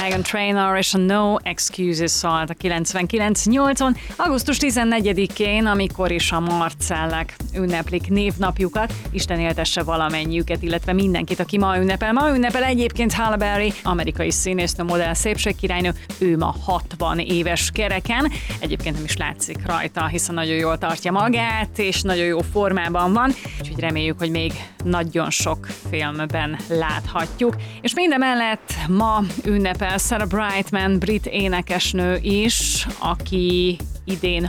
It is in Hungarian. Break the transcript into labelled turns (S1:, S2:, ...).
S1: Meghan Trainor és a No Excuses szólt a 99.8-on, augusztus 14-én, amikor is a Marcellek ünneplik névnapjukat. Isten éltesse valamennyiüket, illetve mindenkit, aki ma ünnepel. Ma ünnepel egyébként Halle Berry, amerikai színésznő, modell, szépségkirálynő. Ő ma 60 éves kereken. Egyébként nem is látszik rajta, hiszen nagyon jól tartja magát, és nagyon jó formában van. Úgyhogy reméljük, hogy még nagyon sok filmben láthatjuk. És mindemellett ma ünnepel Sarah Brightman, brit énekesnő is, aki idén